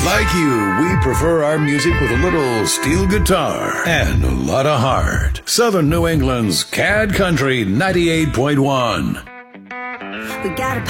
Like you, we prefer our music with a little steel guitar and a lot of heart. Southern New England's CAD Country 98.1. We got a